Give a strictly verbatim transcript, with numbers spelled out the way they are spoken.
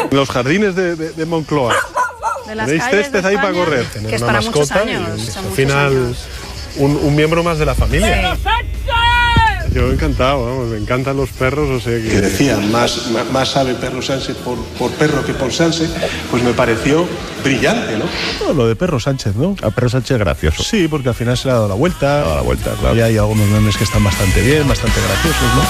Los jardines de, de, de Moncloa. De las Tenéis calles césped de ahí para España, correr. que es para muchos años. Al final, un, un miembro más de la familia. Sí. Yo encantado, vamos, me encantan los perros, o sea que... que decían, más, más, más sabe Perro Sánchez por, por perro que por Sánchez, pues me pareció brillante, ¿no? No, lo de Perro Sánchez, ¿no? A Perro Sánchez gracioso. Sí, porque al final se le ha dado la vuelta. Ha dado la vuelta, claro. Y hay algunos memes que están bastante bien, bastante graciosos, ¿no?